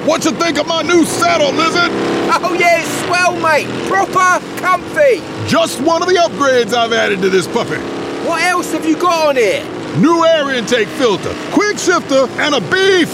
What you think of my new saddle, Lizard? Oh yeah, it's swell, mate. Proper comfy. Just one of the upgrades I've added to this puppy. What else have you got on here? New air intake filter, quick shifter, and a beef